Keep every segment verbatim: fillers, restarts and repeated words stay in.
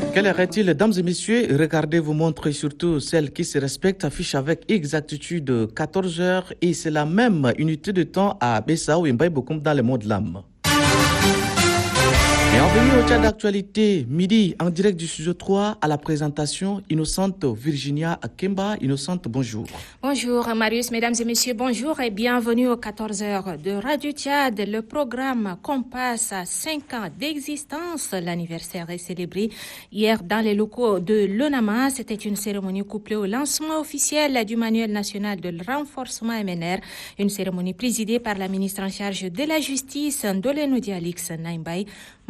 Quelle heure est-il, dames et messieurs? Regardez vos montres et surtout celles qui se respectent affichent avec exactitude quatorze heures et c'est la même unité de temps à Bessau et Mbaye Bokoum dans le monde de l'âme. Et on revient au chat d'actualité, midi, en direct du studio trois, à la présentation, Innocente Virginia Akemba. Innocente, bonjour. Bonjour Marius, mesdames et messieurs, bonjour et bienvenue aux quatorze heures de Radio Tchad. Le programme Compass à cinq ans d'existence. L'anniversaire est célébré hier dans les locaux de l'ONAMA. C'était une cérémonie couplée au lancement officiel du manuel national de renforcement M N R. Une cérémonie présidée par la ministre en charge de la justice, Ndoleno Dialix Naimbaye.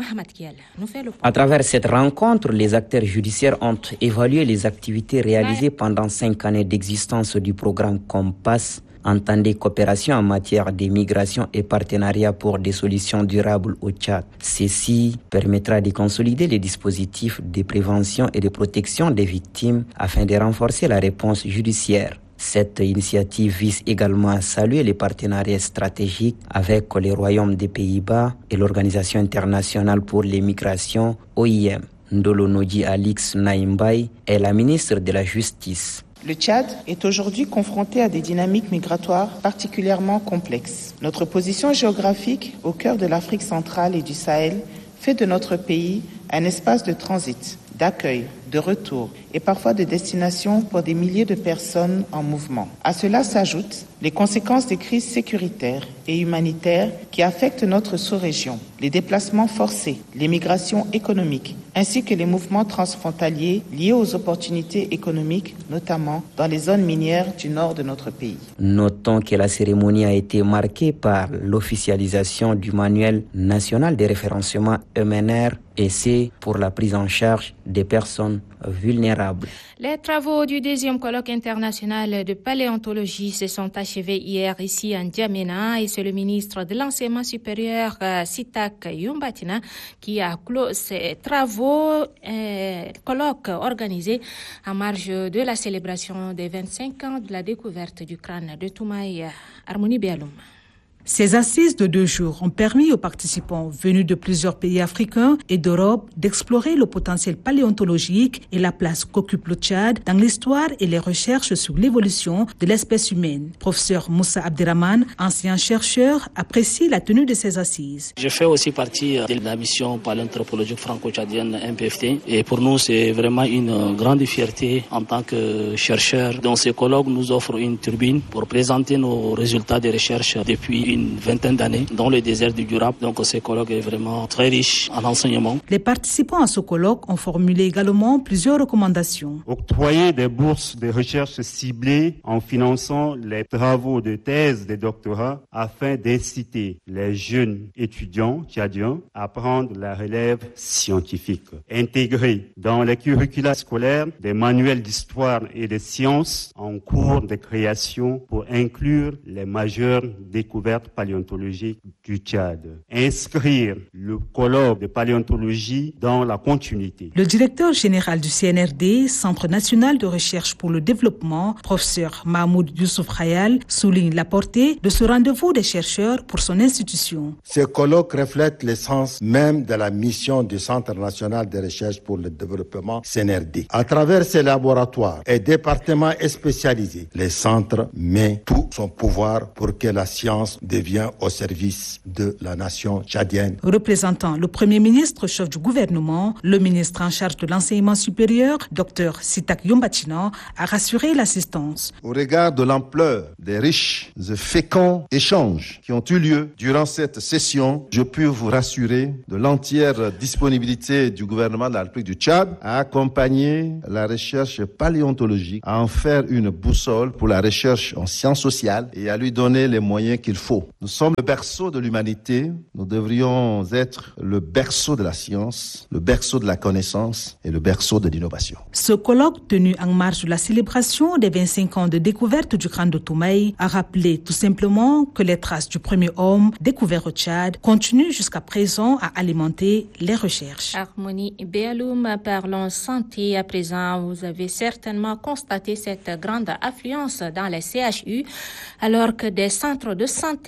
À travers cette rencontre, les acteurs judiciaires ont évalué les activités réalisées pendant cinq années d'existence du programme Compass, entendez coopération en matière d'immigration et partenariat pour des solutions durables au Tchad. Ceci permettra de consolider les dispositifs de prévention et de protection des victimes afin de renforcer la réponse judiciaire. Cette initiative vise également à saluer les partenariats stratégiques avec les royaumes des Pays-Bas et l'Organisation internationale pour les migrations, O I M. Ndoleno Dialix Naimbaye est la ministre de la Justice. Le Tchad est aujourd'hui confronté à des dynamiques migratoires particulièrement complexes. Notre position géographique au cœur de l'Afrique centrale et du Sahel fait de notre pays un espace de transit, d'accueil, de retour et parfois de destination pour des milliers de personnes en mouvement. À cela s'ajoutent les conséquences des crises sécuritaires et humanitaires qui affectent notre sous-région, les déplacements forcés, les migrations économiques, ainsi que les mouvements transfrontaliers liés aux opportunités économiques, notamment dans les zones minières du nord de notre pays. Notons que la cérémonie a été marquée par l'officialisation du manuel national de référencement M N R et c'est pour la prise en charge des personnes vulnérables. Les travaux du deuxième colloque international de paléontologie se sont achevés hier ici en N'Djamena et c'est le ministre de l'enseignement supérieur Sitak Yumbatina qui a clos ces travaux et colloques organisés en marge de la célébration des vingt-cinq ans de la découverte du crâne de Toumaï. Harmonie Bialoum. Ces assises de deux jours ont permis aux participants venus de plusieurs pays africains et d'Europe d'explorer le potentiel paléontologique et la place qu'occupe le Tchad dans l'histoire et les recherches sur l'évolution de l'espèce humaine. Professeur Moussa Abderrahmane, ancien chercheur, apprécie la tenue de ces assises. Je fais aussi partie de la mission paléanthropologique franco-tchadienne M P F T et pour nous c'est vraiment une grande fierté en tant que chercheur. Dans ces colloques nous offre une tribune pour présenter nos résultats de recherche depuis une une vingtaine d'années dans le désert du Durab. Donc ce colloque est vraiment très riche en enseignement. Les participants à ce colloque ont formulé également plusieurs recommandations. Octroyer des bourses de recherche ciblées en finançant les travaux de thèse de doctorat afin d'inciter les jeunes étudiants tchadiens à prendre la relève scientifique. Intégrer dans les curricula scolaires des manuels d'histoire et de sciences en cours de création pour inclure les majeures découvertes paléontologique du Tchad. Inscrire le colloque de paléontologie dans la continuité. Le directeur général du C N R D, Centre national de recherche pour le développement, professeur Mahmoud Youssouf Khayal, souligne la portée de ce rendez-vous des chercheurs pour son institution. Ce colloque reflète l'essence même de la mission du Centre national de recherche pour le développement C N R D. À travers ses laboratoires et départements spécialisés, le centre met tout son pouvoir pour que la science devient au service de la nation tchadienne. Représentant le Premier ministre, chef du gouvernement, le ministre en charge de l'enseignement supérieur, Dr Sitak Yumbatina, a rassuré l'assistance. Au regard de l'ampleur des riches et féconds échanges qui ont eu lieu durant cette session, je puis vous rassurer de l'entière disponibilité du gouvernement de la République du Tchad à accompagner la recherche paléontologique, à en faire une boussole pour la recherche en sciences sociales et à lui donner les moyens qu'il faut. Nous sommes le berceau de l'humanité, nous devrions être le berceau de la science, le berceau de la connaissance et le berceau de l'innovation. Ce colloque, tenu en marge de la célébration des vingt-cinq ans de découverte du crâne de Toumaï, a rappelé tout simplement que les traces du premier homme découvert au Tchad continuent jusqu'à présent à alimenter les recherches. Harmonie Béaloum, parlons santé à présent. Vous avez certainement constaté cette grande affluence dans les C H U alors que des centres de santé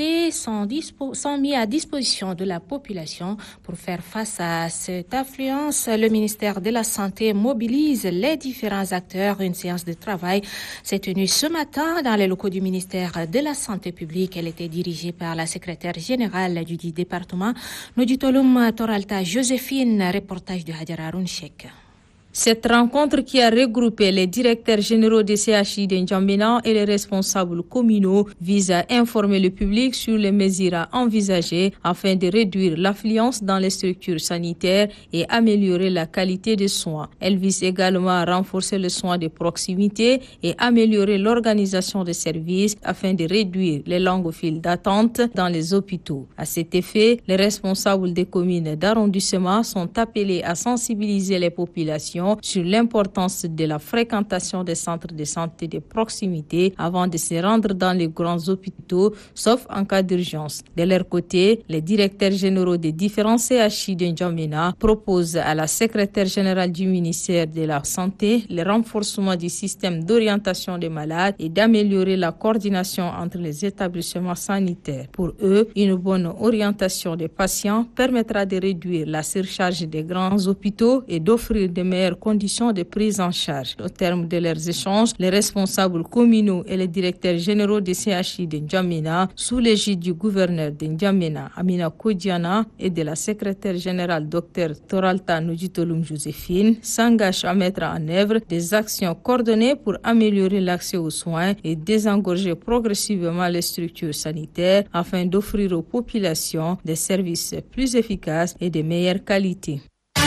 santé sont, dispo- sont mis à disposition de la population. Pour faire face à cette affluence, le ministère de la Santé mobilise les différents acteurs. Une séance de travail s'est tenue ce matin dans les locaux du ministère de la Santé publique. Elle était dirigée par la secrétaire générale du dit département, Noditolum Toralta Joséphine, reportage de Hadjara Rounchek. Cette rencontre qui a regroupé les directeurs généraux des C H I de N'Djamena et les responsables communaux vise à informer le public sur les mesures à envisager afin de réduire l'affluence dans les structures sanitaires et améliorer la qualité des soins. Elle vise également à renforcer le soin de proximité et améliorer l'organisation des services afin de réduire les longues files d'attente dans les hôpitaux. À cet effet, les responsables des communes d'arrondissement sont appelés à sensibiliser les populations sur l'importance de la fréquentation des centres de santé de proximité avant de se rendre dans les grands hôpitaux, sauf en cas d'urgence. De leur côté, les directeurs généraux des différents C H I de N'Djamena proposent à la secrétaire générale du ministère de la Santé le renforcement du système d'orientation des malades et d'améliorer la coordination entre les établissements sanitaires. Pour eux, une bonne orientation des patients permettra de réduire la surcharge des grands hôpitaux et d'offrir de meilleures conditions de prise en charge. Au terme de leurs échanges, les responsables communaux et les directeurs généraux des C H I de N'Djamena, sous l'égide du gouverneur de N'Djamena, Amina Kodiana, et de la secrétaire générale Dr Toralta Noditolum Joséphine, s'engagent à mettre en œuvre des actions coordonnées pour améliorer l'accès aux soins et désengorger progressivement les structures sanitaires afin d'offrir aux populations des services plus efficaces et de meilleure qualité.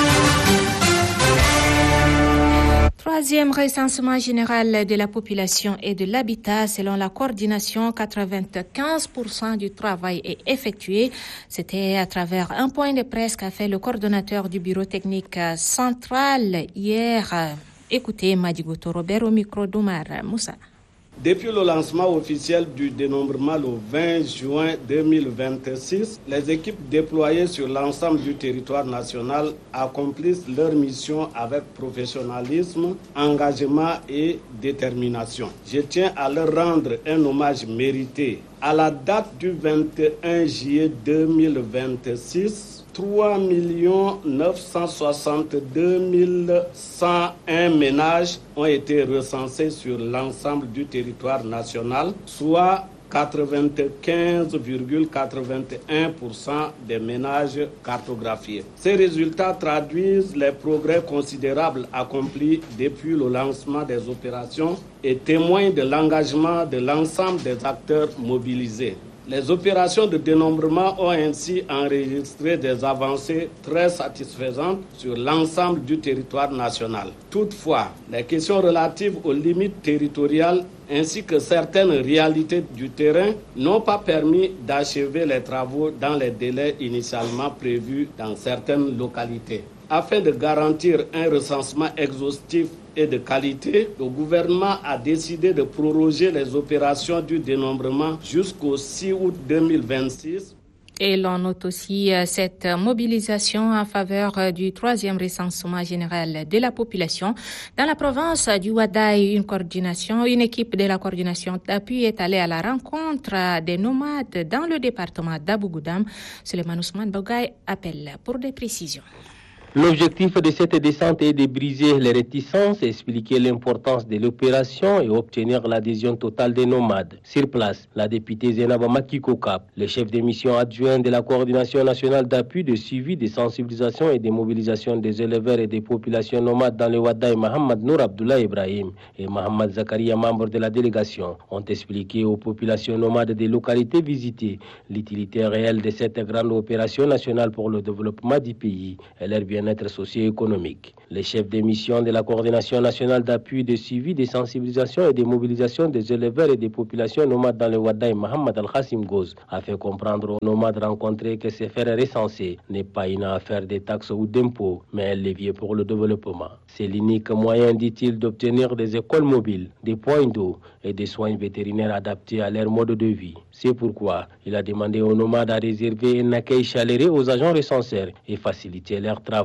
Troisième recensement général de la population et de l'habitat. Selon la coordination, quatre-vingt-quinze pour cent du travail est effectué. C'était à travers un point de presse qu'a fait le coordonnateur du bureau technique central hier. Écoutez Madigoto Robert au micro d'Omar Moussa. Depuis le lancement officiel du dénombrement le vingt juin deux mille vingt-six, les équipes déployées sur l'ensemble du territoire national accomplissent leur mission avec professionnalisme, engagement et détermination. Je tiens à leur rendre un hommage mérité. À la date du vingt et un juillet deux mille vingt-six, trois millions neuf cent soixante-deux mille cent un ménages ont été recensés sur l'ensemble du territoire national, soit quatre-vingt-quinze virgule quatre-vingt-un pour cent des ménages cartographiés. Ces résultats traduisent les progrès considérables accomplis depuis le lancement des opérations et témoignent de l'engagement de l'ensemble des acteurs mobilisés. Les opérations de dénombrement ont ainsi enregistré des avancées très satisfaisantes sur l'ensemble du territoire national. Toutefois, les questions relatives aux limites territoriales ainsi que certaines réalités du terrain n'ont pas permis d'achever les travaux dans les délais initialement prévus dans certaines localités. Afin de garantir un recensement exhaustif et de qualité, le gouvernement a décidé de proroger les opérations du dénombrement jusqu'au six août deux mille vingt-six. Et l'on note aussi cette mobilisation en faveur du troisième recensement général de la population. Dans la province du Wadaï, une coordination, une équipe de la coordination d'appui est allée à la rencontre des nomades dans le département d'Abougoudam. Suleiman Ousmane Bogaï appelle pour des précisions. L'objectif de cette descente est de briser les réticences, expliquer l'importance de l'opération et obtenir l'adhésion totale des nomades. Sur place, la députée Zenaba Makikokap, le chef de mission adjoint de la coordination nationale d'appui, de suivi, de sensibilisation et de mobilisation des éleveurs et des populations nomades dans le Wadaï, Mohamed Nour Abdullah Ibrahim et Mohamed Zakaria, membres de la délégation, ont expliqué aux populations nomades des localités visitées l'utilité réelle de cette grande opération nationale pour le développement du pays et leur bien être socio-économique. Les chefs de mission de la coordination nationale d'appui, de suivi, de sensibilisation et de mobilisation des éleveurs et des populations nomades dans le Wadaï, Mohamed Al-Khassim Goz, a fait comprendre aux nomades rencontrés que se faire recenser n'est pas une affaire de taxes ou d'impôts, mais un levier pour le développement. C'est l'unique moyen, dit-il, d'obtenir des écoles mobiles, des points d'eau et des soins vétérinaires adaptés à leur mode de vie. C'est pourquoi il a demandé aux nomades à réserver un accueil chaleureux aux agents recenseurs et faciliter leur travail.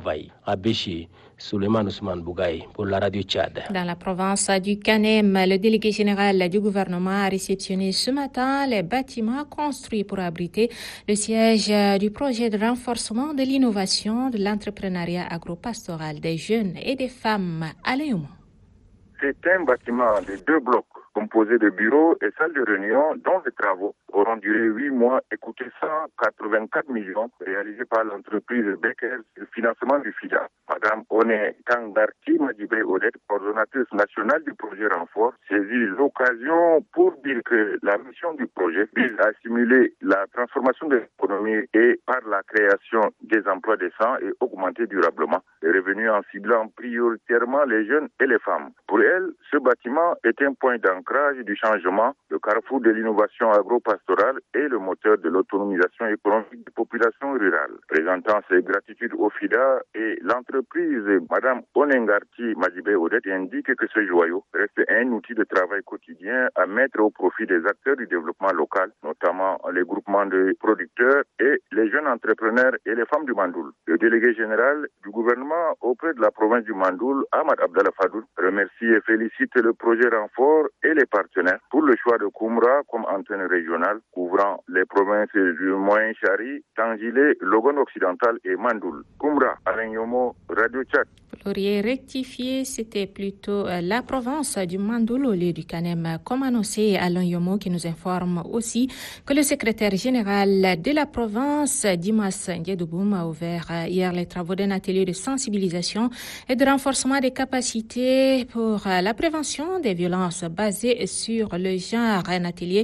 travail. À Béché, Souleymane Ousmane Bougaï pour la radio Tchad. Dans la province du Kanem, le délégué général du gouvernement a réceptionné ce matin les bâtiments construits pour abriter le siège du projet de renforcement de l'innovation de l'entrepreneuriat agropastoral des jeunes et des femmes à Léon. C'est un bâtiment de deux blocs composé de bureaux et salles de réunion dont les travaux auront duré huit mois et coûté cent quatre-vingt-quatre millions réalisés par l'entreprise Becker le financement du FIDA. Madame One Kangarti Madibé Odette, coordonnatrice nationale du projet Renfort, saisit l'occasion pour dire que la mission du projet vise à stimuler la transformation de l'économie et par la création des emplois décents et augmenter durablement les revenus en ciblant prioritairement les jeunes et les femmes. Pour elle, ce bâtiment est un point d'ancrage du changement, le carrefour de l'innovation agro-pastorale et le moteur de l'autonomisation économique des populations rurales. Présentant ses gratitudes au FIDA et l'entreprise Madame Onengarti Madibé Odette indique que ce joyau reste un outil de travail quotidien à mettre au profit des acteurs du développement local, notamment les groupements de producteurs et les jeunes entrepreneurs et les femmes du Mandoul. Le délégué général du gouvernement auprès de la province du Mandoul, Ahmad Abdallah Fadoul, remercie et félicite le projet Renfort et les partenaires pour le choix de Koumra comme antenne régionale couvrant les provinces du Moyen-Chari, Tangilé, Logon occidental et Mandoul. Koumra, Alain Yomo, Radio Tchad. Vous l'auriez rectifié, c'était plutôt la province du Mandoul au lieu du Kanem, comme annoncé Alain Yomo qui nous informe aussi que le secrétaire général de la province, Dimas Ndiédouboum, a ouvert hier les travaux d'un atelier de sensibilisation et de renforcement des capacités pour la prévention des violences basées sur le genre, un atelier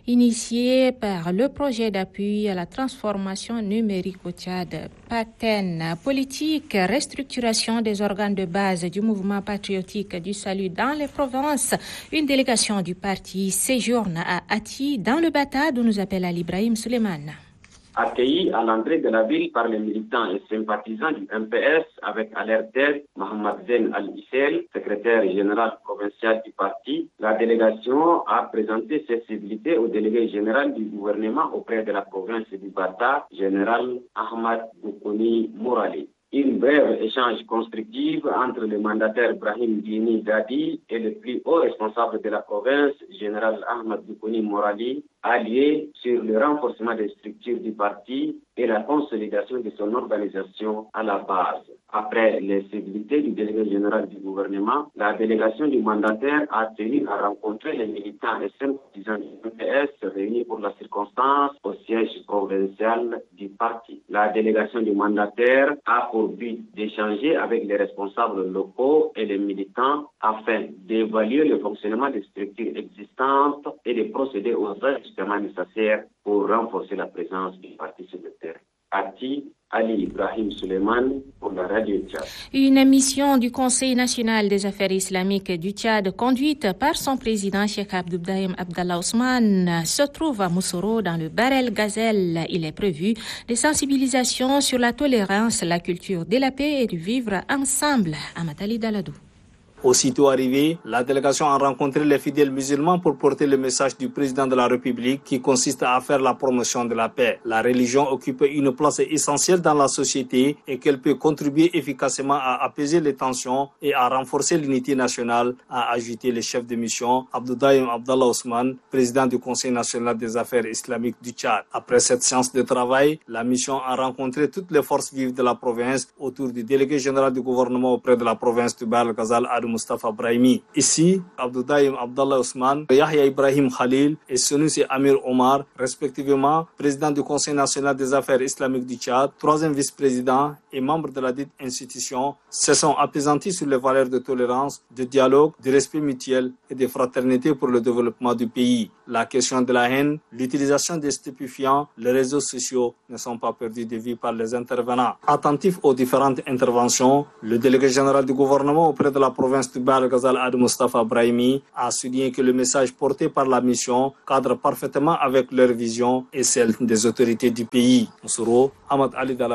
initié par le projet d'appui à la transformation numérique au Tchad. Paten politique, restructuration des organes de base du mouvement patriotique du salut dans les provinces. Une délégation du parti séjourne à Ati dans le Bata d'où nous appelle Ali Ibrahim Suleiman. Accueilli à l'entrée de la ville par les militants et sympathisants du M P S avec à leur tête Mohamed Zen Al-Issel, secrétaire général provincial du parti, la délégation a présenté ses civilités au délégué général du gouvernement auprès de la province du Bata, général Ahmad Boukouni Mourali. Une brève échange constructif entre le mandataire Brahim Dini Dadi et le plus haut responsable de la province, général Ahmad Boukouni Mourali, a lié sur le renforcement des structures du parti et la consolidation de son organisation à la base. Après les civilités du délégué général du gouvernement, la délégation du mandataire a tenu à rencontrer les militants et sympathisants du M P S réunis pour la circonstance au siège provincial du parti. La délégation du mandataire a pour but d'échanger avec les responsables locaux et les militants afin d'évaluer le fonctionnement des structures existantes et de procéder aux ajustements nécessaires pour renforcer la présence du parti sur le terrain. Ati Ali Ibrahim Suleiman pour la radio Tchad. Une mission du Conseil national des affaires islamiques du Tchad, conduite par son président Cheikh Abdoulaye Abdallah Ousmane, se trouve à Moussoro dans le Barel Gazelle. Il est prévu des sensibilisations sur la tolérance, la culture de la paix et du vivre ensemble. Amatali Daladou. Aussitôt arrivé, la délégation a rencontré les fidèles musulmans pour porter le message du président de la République qui consiste à faire la promotion de la paix. La religion occupe une place essentielle dans la société et qu'elle peut contribuer efficacement à apaiser les tensions et à renforcer l'unité nationale, a ajouté le chef de mission Abdoulaye Abdallah Ousmane, président du Conseil national des affaires islamiques du Tchad. Après cette séance de travail, la mission a rencontré toutes les forces vives de la province autour du délégué général du gouvernement auprès de la province du Bahr el-Ghazal, Mustafa Brahimi. Ici, Abdoulaye Abdallah Ousmane, Yahya Ibrahim Khalil et Sunusi Amir Omar, respectivement président du Conseil national des affaires islamiques du Tchad, troisième vice-président et membre de la dite institution, se sont apaisantis sur les valeurs de tolérance, de dialogue, de respect mutuel et de fraternité pour le développement du pays. La question de la haine, l'utilisation des stupéfiants, les réseaux sociaux ne sont pas perdus de vue par les intervenants. Attentif aux différentes interventions, le délégué général du gouvernement auprès de la province du Bahr el-Ghazal, Ad Mustafa Brahimi, a souligné que le message porté par la mission cadre parfaitement avec leur vision et celle des autorités du pays. Moussoro, Ahmad Ali Daladou,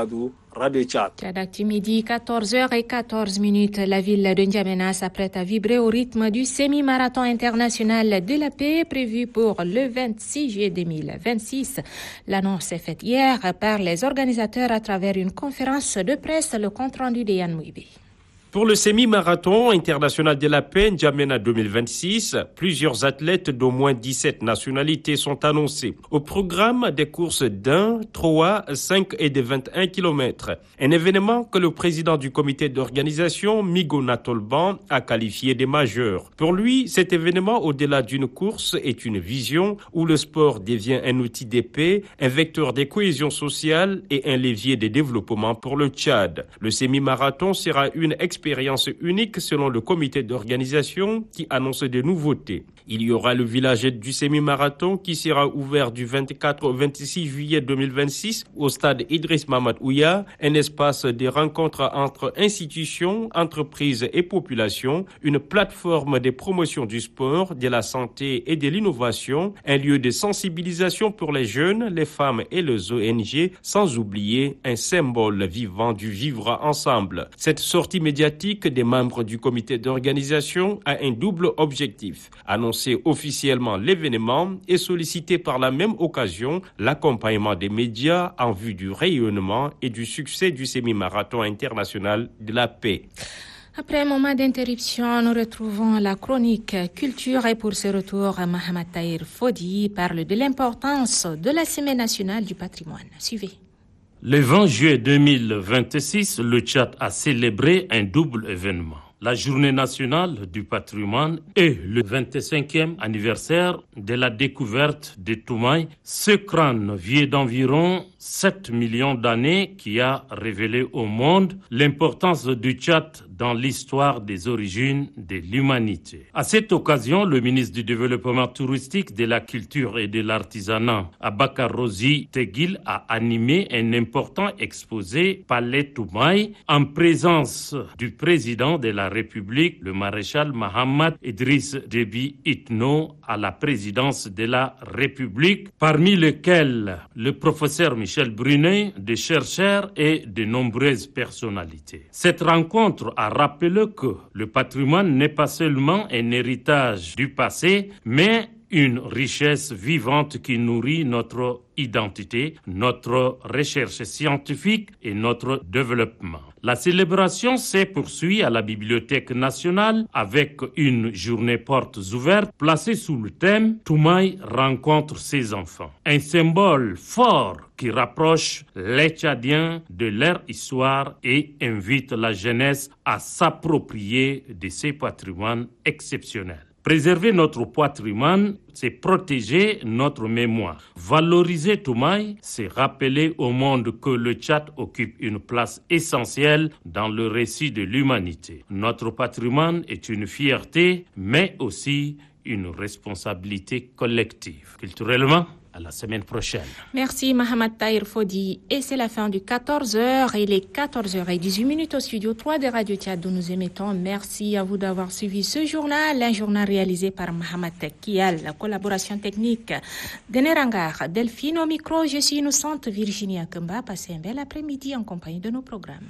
Radio Tchad. Tchadactu midi, quatorze heures quatorze minutes. La ville de N'Djamena s'apprête à vibrer au rythme du semi-marathon international de la paix prévu pour le vingt-six juillet deux mille vingt-six. L'annonce est faite hier par les organisateurs à travers une conférence de presse, le compte-rendu de Yann Mouibi. Pour le semi-marathon international de la paix N'Djamena deux mille vingt-six, plusieurs athlètes d'au moins dix-sept nationalités sont annoncés. Au programme des courses d'un, trois, cinq et de vingt et un kilomètres. Un événement que le président du comité d'organisation, Migo Natolban, a qualifié de majeur. Pour lui, cet événement, au-delà d'une course, est une vision où le sport devient un outil de paix, un vecteur de cohésion sociale et un levier de développement pour le Tchad. Le semi-marathon sera une expérience expérience unique selon le comité d'organisation qui annonce des nouveautés. Il y aura le village du semi-marathon qui sera ouvert du vingt-quatre au vingt-six juillet deux mille vingt-six au stade Idriss Mamad Ouya, un espace de rencontre entre institutions, entreprises et populations, une plateforme de promotion du sport, de la santé et de l'innovation, un lieu de sensibilisation pour les jeunes, les femmes et les O N G, sans oublier un symbole vivant du vivre ensemble. Cette sortie médiatique des membres du comité d'organisation a un double objectif. Annoncer officiellement l'événement et solliciter par la même occasion l'accompagnement des médias en vue du rayonnement et du succès du semi-marathon international de la paix. Après un moment d'interruption, nous retrouvons la chronique culture et pour ce retour, Mohamed Tahir Fodi parle de l'importance de la Semaine nationale du patrimoine. Suivez. Le vingt juillet deux mille vingt-six, le Tchad a célébré un double événement. La journée nationale du patrimoine et le vingt-cinquième anniversaire de la découverte de Toumaï, ce crâne vieux d'environ sept millions d'années qui a révélé au monde l'importance du Tchad dans l'histoire des origines de l'humanité. À cette occasion, le ministre du Développement touristique, de la culture et de l'artisanat, Abakar Rozi Teguil, a animé un important exposé Palais Toumaï en présence du président de la République, le maréchal Mohamed Idriss Déby Itno, à la présidence de la République, parmi lesquels le professeur Michel Brunet, des chercheurs et de nombreuses personnalités. Cette rencontre a rappelé que le patrimoine n'est pas seulement un héritage du passé, mais une richesse vivante qui nourrit notre identité, notre recherche scientifique et notre développement. La célébration s'est poursuivie à la Bibliothèque nationale avec une journée portes ouvertes placée sous le thème « Toumaï rencontre ses enfants ». Un symbole fort qui rapproche les Tchadiens de leur histoire et invite la jeunesse à s'approprier de ces patrimoines exceptionnels. Préserver notre patrimoine, c'est protéger notre mémoire. Valoriser Toumaï, c'est rappeler au monde que le Tchad occupe une place essentielle dans le récit de l'humanité. Notre patrimoine est une fierté, mais aussi une responsabilité collective. Culturellement, à la semaine prochaine. Merci Mohamed Tahir Fodi. Et c'est la fin du quatorze heures. Il est quatorze heures dix-huit minutes au studio trois de Radio Tchad où nous émettons. Merci à vous d'avoir suivi ce journal. Un journal réalisé par Mohamed Kial. La collaboration technique de Nerangar. Delphine au micro. Je suis innocente Virginia Kemba. Passez un bel après-midi en compagnie de nos programmes.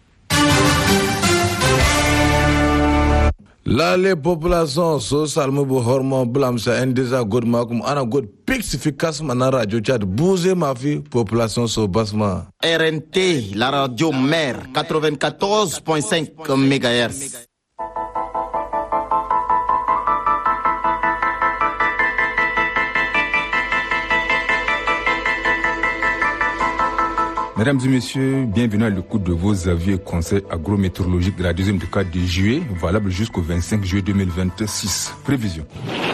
Lale population so salmu bu hormon blam sa endeza god makum ana god pixificas mana radio Tchad bouger ma fi population so basma R N T la radio mère quatre-vingt-quatorze virgule cinq mégahertz. Mesdames et messieurs, bienvenue à l'écoute de vos avis et conseils agrométéorologiques de la deuxième décade de juillet, valable jusqu'au vingt-cinq juillet deux mille vingt-six. Prévision.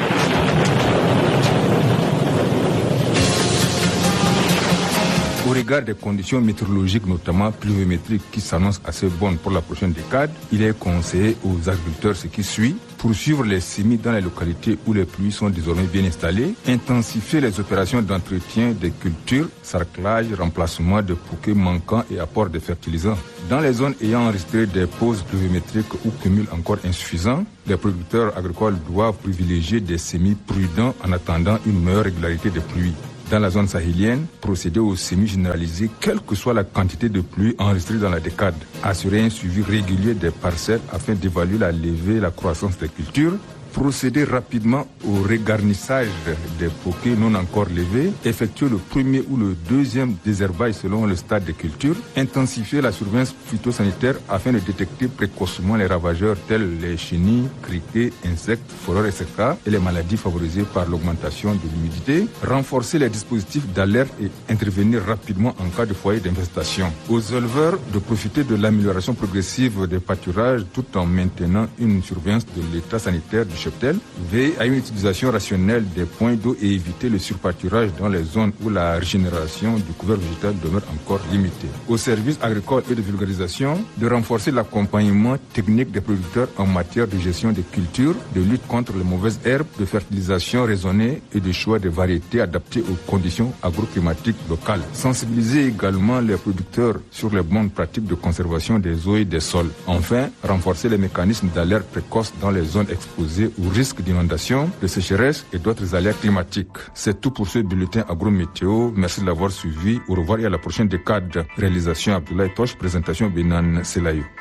Au regard des conditions météorologiques, notamment pluviométriques, qui s'annoncent assez bonnes pour la prochaine décade, il est conseillé aux agriculteurs ce qui suit: poursuivre les semis dans les localités où les pluies sont désormais bien installées, intensifier les opérations d'entretien des cultures, sarclage, remplacement de bouquets manquants et apport de fertilisants. Dans les zones ayant enregistré des pauses pluviométriques ou cumuls encore insuffisants, les producteurs agricoles doivent privilégier des semis prudents en attendant une meilleure régularité des pluies. dans la zone sahélienne, procéder au semis généralisé, quelle que soit la quantité de pluie enregistrée dans la décade. Assurer un suivi régulier des parcelles afin d'évaluer la levée et la croissance des cultures. Procéder rapidement au regarnissage des poquets non encore levés, effectuer le premier ou le deuxième désherbage selon le stade de culture, intensifier la surveillance phytosanitaire afin de détecter précocement les ravageurs tels les chenilles, criquets, insectes, foreurs, et cetera et les maladies favorisées par l'augmentation de l'humidité, renforcer les dispositifs d'alerte et intervenir rapidement en cas de foyer d'infestation. Aux éleveurs de profiter de l'amélioration progressive des pâturages tout en maintenant une surveillance de l'état sanitaire du cheptel, veiller à une utilisation rationnelle des points d'eau et éviter le surpâturage dans les zones où la régénération du couvert végétal demeure encore limitée. Aux services agricoles et de vulgarisation, de renforcer l'accompagnement technique des producteurs en matière de gestion des cultures, de lutte contre les mauvaises herbes, de fertilisation raisonnée et de choix de variétés adaptées aux conditions agroclimatiques locales. Sensibiliser également les producteurs sur les bonnes pratiques de conservation des eaux et des sols. Enfin, renforcer les mécanismes d'alerte précoce dans les zones exposées au risque d'inondation, de sécheresse et d'autres aléas climatiques. C'est tout pour ce bulletin agro-météo. Merci de l'avoir suivi. Au revoir et à la prochaine décade. Réalisation Abdoulaye Toche, présentation Benan Selayou.